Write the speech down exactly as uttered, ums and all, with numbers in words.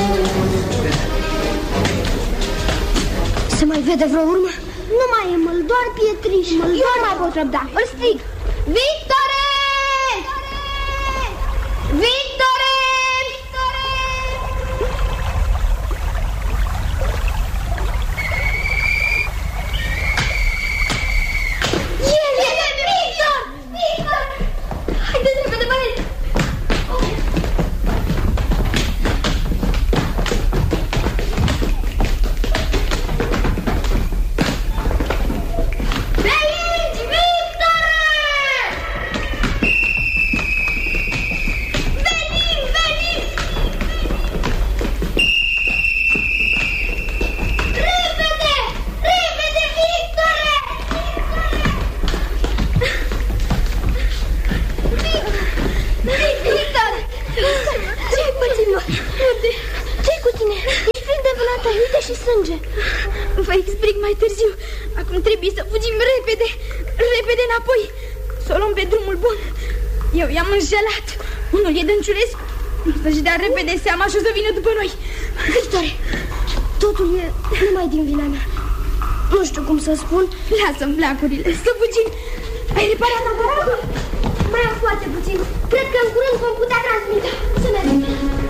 Se mai vede vreo urmă? Nu mai e măl, doar pietriș. Măl, Eu nu mai pot răbda. Îl strig. Victore! Victore! El e Victor! Victor! Haideți repede, băieți! Vă explic mai târziu. Acum trebuie să fugim repede, repede înapoi, să o luăm pe drumul bun. Eu i-am înșelat. Unul e Dănciulescu. Să-și dea repede seama și o să vină după noi. Victore, totul e numai din vina mea. Nu știu cum să spun. Lasă-mi flacurile, să fugim. Ai reparat aparatul? Mai am foarte puțin. Cred că în curând vom putea transmite. Să ne vedem.